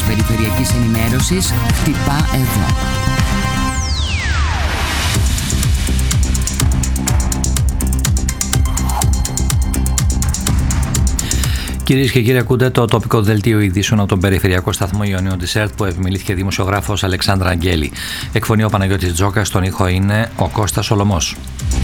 περιφερειακής ενημέρωσης χτυπά εδώ. Κυρίες και κύριοι, ακούτε το τοπικό δελτίο ειδήσεων από τον Περιφερειακό Σταθμό Ιωνίων της ΕΡΤ που επιμελήθηκε δημοσιογράφος Αλεξάνδρα Αγγέλη. Εκφωνεί ο Παναγιώτης Τζόκας, στον ήχο είναι ο Κώστας Σολωμός.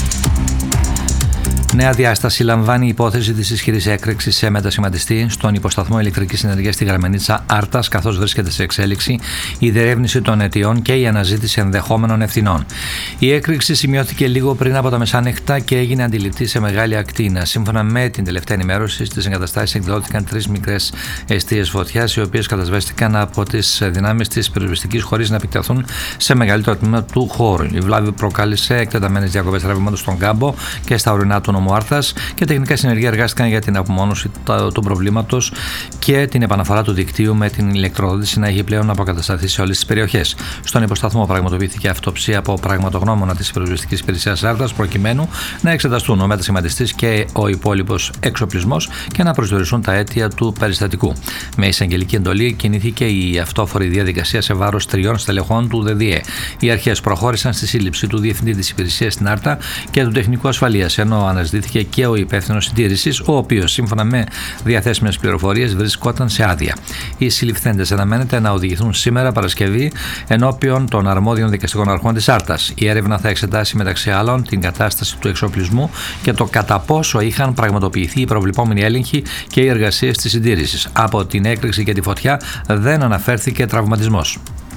Νέα διάσταση λαμβάνει η υπόθεση της ισχυρής έκρηξης σε μετασχηματιστή στον υποσταθμό ηλεκτρικής ενέργειας στη Γραμμενίτσα Άρτας, καθώς βρίσκεται σε εξέλιξη η διερεύνηση των αιτιών και η αναζήτηση ενδεχόμενων ευθυνών. Η έκρηξη σημειώθηκε λίγο πριν από τα μεσάνυχτα και έγινε αντιληπτή σε μεγάλη ακτίνα. Σύμφωνα με την τελευταία ενημέρωση, στις εγκαταστάσεις εκδόθηκαν 3 μικρές εστίες φωτιάς, οι οποίες κατασβέστηκαν από τις δυνάμεις της πυροσβεστικής χωρίς να επεκταθούν σε μεγαλύτερο τμήμα του χώρου. Η βλάβη προκάλεσε εκτεταμένες διακοπές ρεύματος στον κάμπο και στα ορεινά του Άρθας και τεχνικά συνεργεία εργάστηκαν για την απομόνωση του προβλήματος και την επαναφορά του δικτύου με την ηλεκτροδότηση να έχει πλέον αποκατασταθεί σε όλες τις περιοχές. Στον υποσταθμό πραγματοποιήθηκε αυτοψία από πραγματογνώμονα της πυροσβεστικής υπηρεσίας Άρτας προκειμένου να εξεταστούν ο μετασχηματιστής και ο υπόλοιπος εξοπλισμός και να προσδιοριστούν τα αίτια του περιστατικού. Με εισαγγελική εντολή κινήθηκε η αυτόφορη διαδικασία σε βάρος 3 στελεχών του ΔΔΕ. Οι αρχές προχώρησαν στη σύλληψη του διευθυντή της υπηρεσίας στην Άρτα και του τεχνικού ασφαλείας, ενώ αναζητήθηκε και ο υπεύθυνος συντήρησης, ο οποίος σύμφωνα με διαθέσιμες πληροφορίες βρισκόταν σε άδεια. Οι συλληφθέντες αναμένεται να οδηγηθούν σήμερα Παρασκευή ενώπιον των αρμόδιων δικαστικών αρχών της Άρτας. Η έρευνα θα εξετάσει μεταξύ άλλων την κατάσταση του εξοπλισμού και το κατά πόσο είχαν πραγματοποιηθεί οι προβλεπόμενοι έλεγχοι και οι εργασίες της συντήρησης. Από την έκρηξη και τη φωτιά δεν αναφέρθηκε τραυματισμός.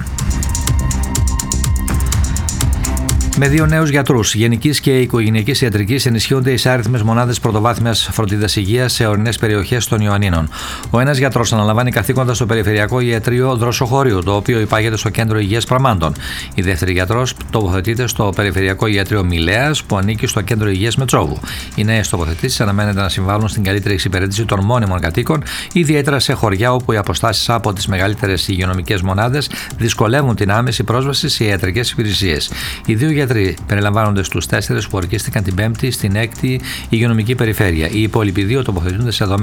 Με 2 νέους γιατρούς γενικής και οικογενειακής ιατρικής ενισχύονται εισάριθμες μονάδες πρωτοβάθμιας φροντίδας υγείας σε ορεινές περιοχές των Ιωαννίνων. Ο ένας γιατρός αναλαμβάνει καθήκοντα στο Περιφερειακό Ιατρείο Δροσοχωρίου, το οποίο υπάγεται στο Κέντρο Υγείας Πραμάντων. Η δεύτερη γιατρός τοποθετείται στο Περιφερειακό Ιατρείο Μηλέας, που ανήκει στο Κέντρο Υγείας Μετσόβου. Οι νέες τοποθετήσεις αναμένεται να συμβάλλουν στην καλύτερη εξυπηρέτηση των μόνιμων κατοίκων, ιδιαίτερα σε χωριά όπου οι αποστάσεις από τις μεγαλύτερες υγειονομικές μονάδες δυσκολεύουν την άμεση πρόσβαση σε ιατρικές υπηρεσίες. Οι 2 γιατροί περιλαμβάνονται στους 4 που ορκίστηκαν την 5η στην 6η υγειονομική περιφέρεια. Οι υπόλοιποι 2 τοποθετούνται σε δομές